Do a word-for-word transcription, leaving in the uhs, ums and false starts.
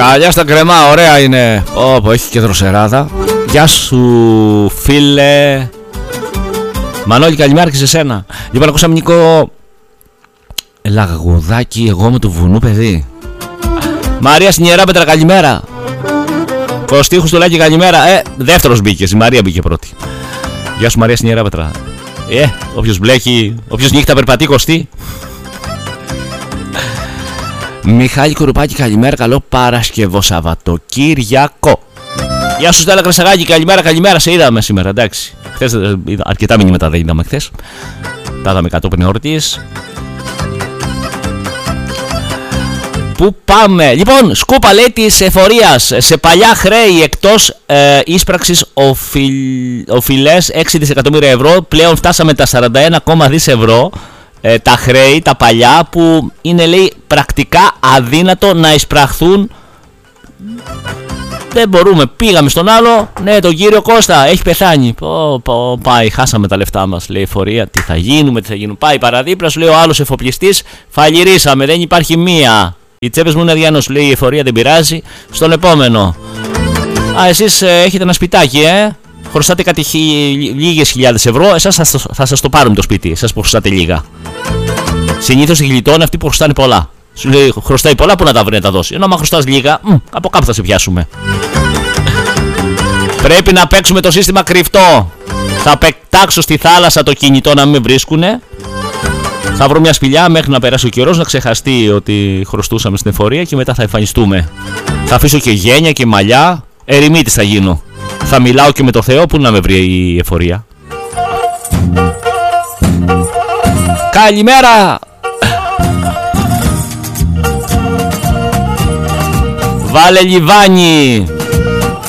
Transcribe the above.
Καλιά στα κρεμά, ωραία είναι. Ωπω, έχει και δροσεράδα. Γεια σου φίλε Μανώλη, καλημέρα και σε σένα. Λοιπόν, ακούσαμε Νίκο Λαγουδάκι, εγώ με το βουνού παιδί. Μαρία στην Ιερά Πέτρα, καλημέρα. Κωστίχου στο Λάκη, καλημέρα. Ε, δεύτερος μπήκε, η Μαρία μπήκε πρώτη. Γεια σου Μαρία στην Ιερά Πέτρα. Ε, όποιος μπλέκει, όποιος νύχτα περπατεί, Κωστή. Μιχάλη Κουρουπάκη, καλημέρα. Καλό Παρασκευό Σαββατοκύριακο. Γεια σου Στέλλα Κρασαγάκη, καλημέρα, καλημέρα. Σε είδαμε σήμερα, εντάξει. Χθες αρκετά μηνύματα δεν είδαμε χθες. Τα είδαμε κατόπιν εορτής. Πού πάμε? Λοιπόν, σκούπα λέει της εφορίας. Σε παλιά χρέη εκτός ε, ίσπραξης οφειλ, οφειλές έξι δισεκατομμύρια ευρώ. Πλέον φτάσαμε τα σαράντα ένα κόμμα δύο ευρώ. Ε, τα χρέη, τα παλιά, που είναι λέει πρακτικά αδύνατο να εισπραχθούν. Δεν μπορούμε. Πήγαμε στον άλλο. Ναι, τον κύριο Κώστα, έχει πεθάνει. Πω, πω, πάει, χάσαμε τα λεφτά μας. Λέει η εφορία. Τι θα γίνουμε, τι θα γίνουμε. Πάει παραδίπλα, σου λέει ο άλλος εφοπλιστής. Φαλυρίσαμε, δεν υπάρχει μία. Οι τσέπες μου είναι αδιανός, λέει η εφορία, δεν πειράζει. Στον επόμενο. Α, εσείς ε, έχετε ένα σπιτάκι, ε. Χρωστάτε κάτι χι... λίγες χιλιάδες ευρώ. Εσάς θα, θα σας το πάρουμε το σπίτι. Εσάς που χρωστάτε λίγα. Συνήθως οι γλιτώνοι αυτοί που χρωστάνε πολλά. Σου λέει χρωστάει πολλά, που να τα βρει να τα δώσει. Ενώ άμα χρωστάς λίγα, μ, από κάπου θα σε πιάσουμε. Πρέπει να παίξουμε το σύστημα κρυφτό. Θα πετάξω στη θάλασσα το κινητό να μην με βρίσκουνε. Θα βρω μια σπηλιά μέχρι να περάσει ο καιρός, να ξεχαστεί ότι χρωστούσαμε στην εφορία και μετά θα εμφανιστούμε. Θα αφήσω και γένια και μαλλιά. Ερημίτης θα γίνω. Θα μιλάω και με το Θεό, που να με βρει η εφορία. Καλημέρα! Βάλε λιβάνι!